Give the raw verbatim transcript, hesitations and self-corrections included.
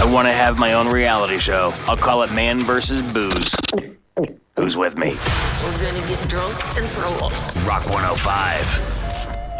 I want to have my own reality show. I'll call it Man versus Booze. Who's with me? We're gonna get drunk and throw up. Rock one oh five.